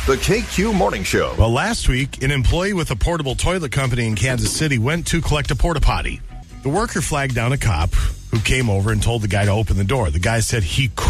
The KQ Morning Show. Well, last week, an employee with a portable toilet company in Kansas City went to collect a porta potty. The worker flagged down a cop who came over and told the guy to open the door. The guy said he